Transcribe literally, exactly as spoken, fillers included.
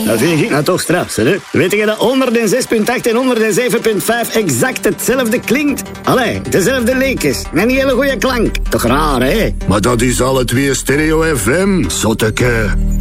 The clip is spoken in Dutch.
Dat vind ik nou toch straf, hè? Weet je dat honderdzes komma acht en honderdzeven komma vijf exact hetzelfde klinkt? Allee, dezelfde leekjes. En een hele goede klank. Toch raar, hè? Maar dat is alle twee Stereo F M, zotteke.